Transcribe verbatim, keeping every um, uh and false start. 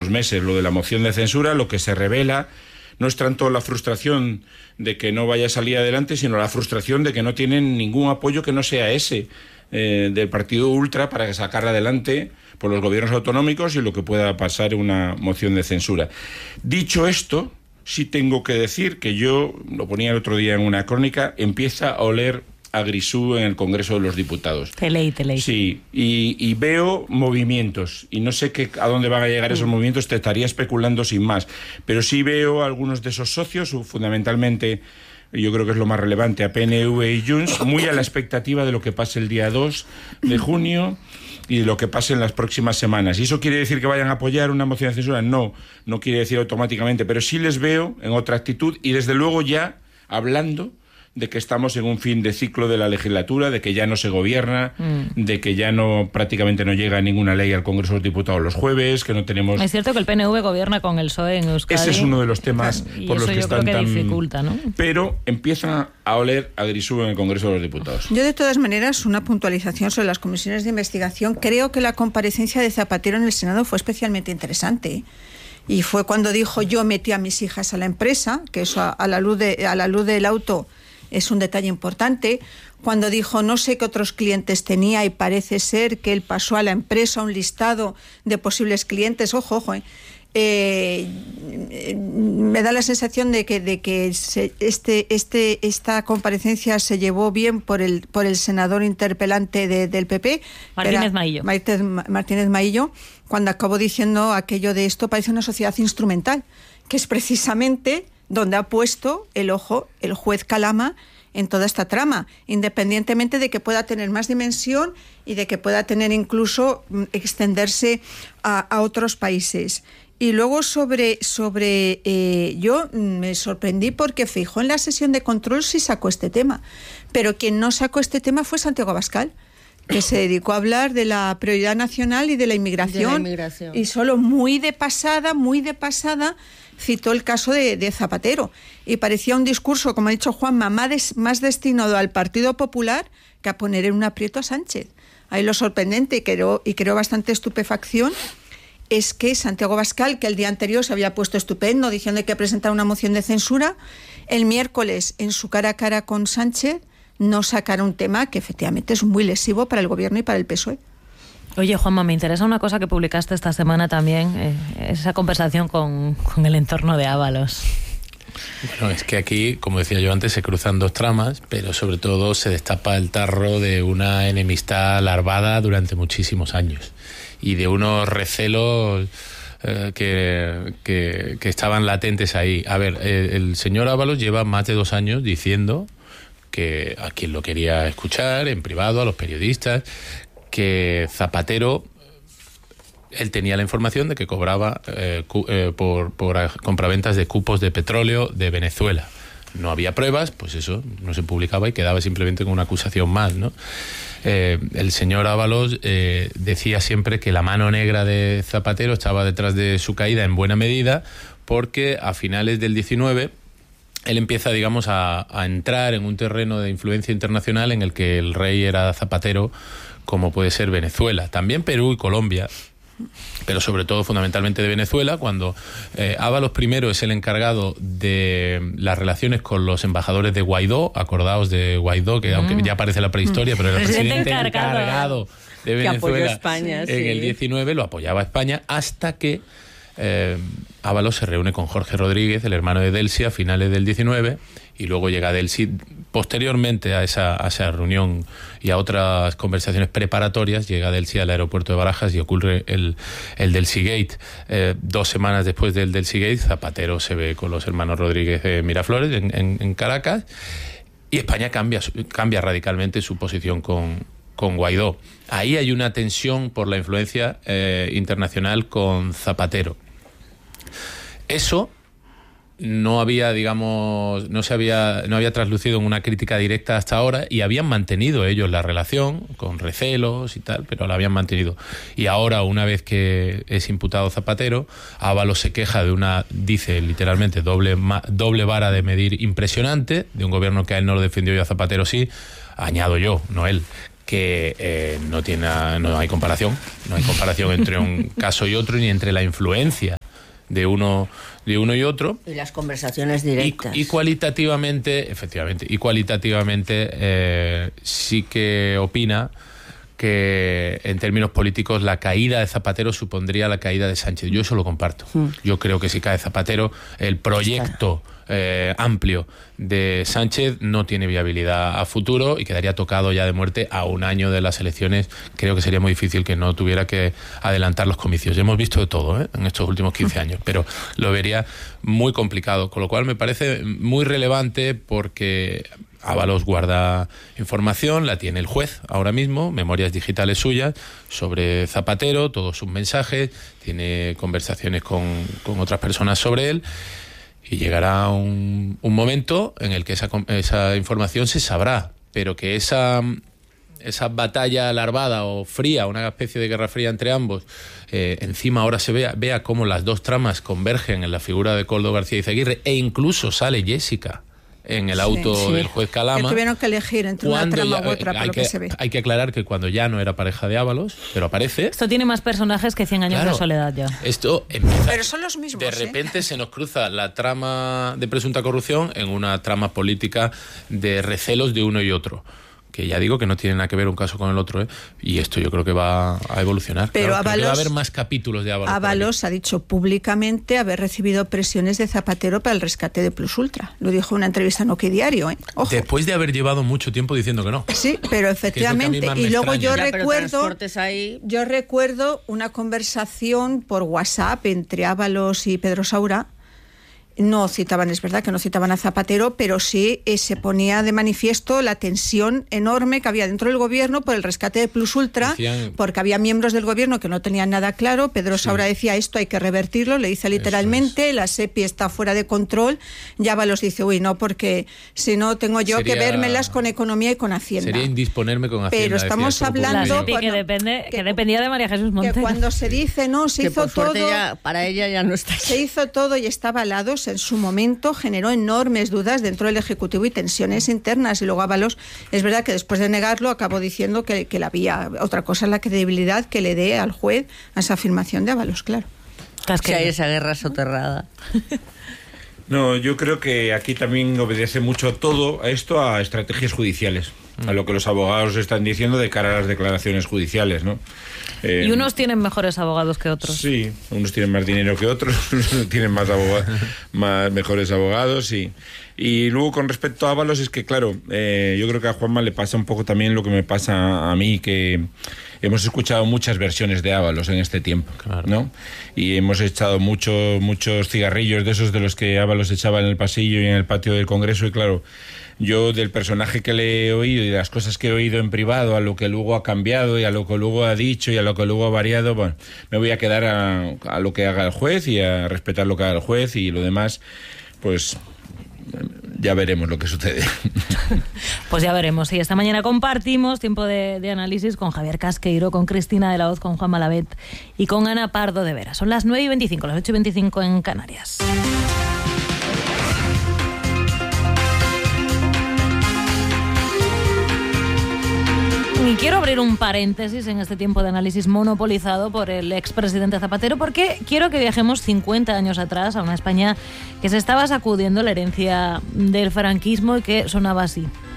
pocos meses, lo de la moción de censura, lo que se revela no es tanto la frustración de que no vaya a salir adelante, sino la frustración de que no tienen ningún apoyo que no sea ese eh, del partido ultra para sacar adelante por los gobiernos autonómicos y lo que pueda pasar en una moción de censura. Dicho esto, sí tengo que decir que yo, lo ponía el otro día en una crónica, empieza a oler a Grisú en el Congreso de los Diputados. Te leí, te leí. Sí, y, y veo movimientos, y no sé qué, a dónde van a llegar esos mm. movimientos, te estaría especulando sin más, pero sí veo a algunos de esos socios, fundamentalmente, yo creo que es lo más relevante, a P N V y Junts, muy a la expectativa de lo que pase el día dos de junio y de lo que pase en las próximas semanas. ¿Y eso quiere decir que vayan a apoyar una moción de censura? No, no quiere decir automáticamente, pero sí les veo en otra actitud y desde luego ya hablando de que estamos en un fin de ciclo de la legislatura, de que ya no se gobierna, mm. de que ya no prácticamente no llega ninguna ley al Congreso de los Diputados los jueves, que no tenemos... Es cierto que el P N V gobierna con el P S O E en Euskadi. Ese es uno de los temas y por eso los que yo están creo que tan... dificulta, ¿no? Pero empieza a oler a Grisú en el Congreso de los Diputados. Yo, de todas maneras, una puntualización sobre las comisiones de investigación. Creo que la comparecencia de Zapatero en el Senado fue especialmente interesante. Y fue cuando dijo: yo metí a mis hijas a la empresa, que eso a, a la luz de, a la luz del auto es un detalle importante. Cuando dijo: no sé qué otros clientes tenía, y parece ser que él pasó a la empresa un listado de posibles clientes. Ojo, ojo, eh. Eh, me da la sensación de que, de que se, este, este, esta comparecencia se llevó bien por el, por el senador interpelante de, del P P, Martínez Maillo. Martínez, Martínez Maillo, cuando acabó diciendo aquello de: esto parece una sociedad instrumental, que es precisamente donde ha puesto el ojo el juez Calama en toda esta trama, independientemente de que pueda tener más dimensión y de que pueda tener incluso extenderse a, a otros países. Y luego sobre, sobre eh, yo me sorprendí porque Feijóo en la sesión de control sí sacó este tema, pero quien no sacó este tema fue Santiago Abascal, que se dedicó a hablar de la prioridad nacional y de la inmigración, de la inmigración. Y solo muy de pasada, muy de pasada, citó el caso de, de Zapatero. Y parecía un discurso, como ha dicho Juanma, más, des, más destinado al Partido Popular que a poner en un aprieto a Sánchez. Ahí lo sorprendente, y creo, y creo bastante estupefacción, es que Santiago Abascal, que el día anterior se había puesto estupendo diciendo que presentaba una moción de censura, el miércoles, en su cara a cara con Sánchez, no sacara un tema que efectivamente es muy lesivo para el gobierno y para el P S O E. Oye, Juanma, me interesa una cosa que publicaste esta semana también, eh, esa conversación con, con el entorno de Ábalos. Bueno, es que aquí, como decía yo antes, se cruzan dos tramas, pero sobre todo se destapa el tarro de una enemistad larvada durante muchísimos años y de unos recelos eh, que, que, que estaban latentes ahí. A ver, eh, el señor Ábalos lleva más de dos años diciendo que a quien lo quería escuchar, en privado, a los periodistas, que Zapatero, él tenía la información de que cobraba eh, cu- eh, por, por compraventas de cupos de petróleo de Venezuela. No había pruebas, pues eso no se publicaba y quedaba simplemente con una acusación más, ¿no? Eh, el señor Ábalos eh, decía siempre que la mano negra de Zapatero estaba detrás de su caída en buena medida, porque a finales del diecinueve él empieza, digamos, a, a entrar en un terreno de influencia internacional en el que el rey era Zapatero, como puede ser Venezuela, también Perú y Colombia, pero sobre todo fundamentalmente de Venezuela, cuando eh, Ábalos primero es el encargado de las relaciones con los embajadores de Guaidó. Acordaos de Guaidó, que mm. aunque ya aparece la prehistoria, pero era el presidente, presidente encargado, encargado de Venezuela, que apoyó a España, en sí. el diecinueve, lo apoyaba a España, hasta que eh, Ábalos se reúne con Jorge Rodríguez, el hermano de Delcy, a finales del diecinueve, y luego llega Delcy posteriormente a esa, a esa reunión y a otras conversaciones preparatorias. Llega Delcy al aeropuerto de Barajas y ocurre el, el Delcy Gate. Eh, dos semanas después del Delcy Gate, Zapatero se ve con los hermanos Rodríguez de Miraflores en, en, en Caracas, y España cambia, cambia radicalmente su posición con, con Guaidó. Ahí hay una tensión por la influencia eh, internacional con Zapatero. Eso no había, digamos, no se había, no había traslucido en una crítica directa hasta ahora, y habían mantenido ellos la relación con recelos y tal, pero la habían mantenido. Y ahora, una vez que es imputado Zapatero, Ábalos se queja de una, dice literalmente, doble, doble vara de medir impresionante, de un gobierno que a él no lo defendió y a Zapatero sí. Añado yo, no él, que eh, no tiene, no hay comparación, no hay comparación entre un caso y otro, ni entre la influencia de uno, de uno y otro. Y las conversaciones directas. Y, y cualitativamente, efectivamente, y cualitativamente eh, sí que opina que en términos políticos la caída de Zapatero supondría la caída de Sánchez. Yo eso lo comparto. Mm. Yo creo que si cae Zapatero, el proyecto eh, amplio de Sánchez no tiene viabilidad a futuro y quedaría tocado ya de muerte a un año de las elecciones. Creo que sería muy difícil que no tuviera que adelantar los comicios. Ya hemos visto de todo, ¿eh?, en estos últimos quince años, pero lo vería muy complicado, con lo cual me parece muy relevante porque Ábalos guarda información, la tiene el juez ahora mismo, memorias digitales suyas sobre Zapatero, todos sus mensajes, tiene conversaciones con, con otras personas sobre él, y llegará un, un momento en el que esa, esa información se sabrá, pero que esa, esa batalla larvada o fría, una especie de guerra fría entre ambos, eh, encima ahora se vea, vea cómo las dos tramas convergen en la figura de Koldo García Izaguirre, e incluso sale Jessica en el auto sí, sí. del juez Calama. Que tuvieron que elegir entre una trama ya, u otra, por lo que, que se ve. Hay que aclarar que cuando ya no era pareja de Ábalos, pero aparece... Esto tiene más personajes que cien años claro, de soledad ya. Esto empieza... Pero son los mismos, De repente ¿eh? se nos cruza la trama de presunta corrupción en una trama política de recelos de uno y otro. Que ya digo que no tiene nada que ver un caso con el otro, ¿eh? Y esto yo creo que va a evolucionar. Pero claro, Ábalos, creo que va a haber más capítulos de Ábalos. Ábalos ha dicho públicamente haber recibido presiones de Zapatero para el rescate de Plus Ultra. Lo dijo en una entrevista en OK Diario, ¿eh? Ojo. Después de haber llevado mucho tiempo diciendo que no. Sí, pero efectivamente. Es y luego yo ya, recuerdo, ahí... yo recuerdo una conversación por WhatsApp entre Ábalos y Pedro Saura. No citaban, es verdad que no citaban a Zapatero, pero sí eh, se ponía de manifiesto la tensión enorme que había dentro del gobierno por el rescate de Plus Ultra, Decían... porque había miembros del gobierno que no tenían nada claro. Pedro sí. Saura decía, esto hay que revertirlo, le dice literalmente, es. la SEPI está fuera de control. Ya Ábalos dice, uy, no, porque si no tengo yo sería... que vérmelas con economía y con Hacienda. Sería indisponerme con Hacienda. Pero estamos hablando... La SEPI que, depende, que, que dependía de María Jesús Montero. Que cuando se dice, no, se que hizo todo... Ya, para ella ya no está aquí. Se hizo todo y está avalado. En su momento generó enormes dudas dentro del Ejecutivo y tensiones internas, y luego Ábalos, es verdad que después de negarlo acabó diciendo que, que la había. Otra cosa es la credibilidad que le dé al juez a esa afirmación de Ábalos, claro. Que hay esa guerra soterrada. No, yo creo que aquí también obedece mucho todo a esto a estrategias judiciales, a lo que los abogados están diciendo de cara a las declaraciones judiciales, ¿no? Eh, y unos tienen mejores abogados que otros. Sí, unos tienen más dinero que otros, unos tienen más abogados, más mejores abogados, y y luego con respecto a Ábalos es que claro, eh, yo creo que a Juanma le pasa un poco también lo que me pasa a mí, que hemos escuchado muchas versiones de Ábalos en este tiempo, claro, ¿no? Y hemos echado mucho, muchos cigarrillos de esos de los que Ábalos echaba en el pasillo y en el patio del Congreso, y claro, yo del personaje que le he oído y de las cosas que he oído en privado a lo que luego ha cambiado y a lo que luego ha dicho y a lo que luego ha variado, bueno, me voy a quedar a, a lo que haga el juez y a respetar lo que haga el juez, y lo demás, pues ya veremos lo que sucede. Pues ya veremos. Y esta mañana compartimos tiempo de, de análisis con Javier Casqueiro, con Cristina de la Hoz, con Juan Malavet y con Ana Pardo de Vera. Son las nueve y veinticinco, las ocho y veinticinco en Canarias. Y quiero abrir un paréntesis en este tiempo de análisis monopolizado por el expresidente Zapatero, porque quiero que viajemos cincuenta años atrás a una España que se estaba sacudiendo la herencia del franquismo y que sonaba así.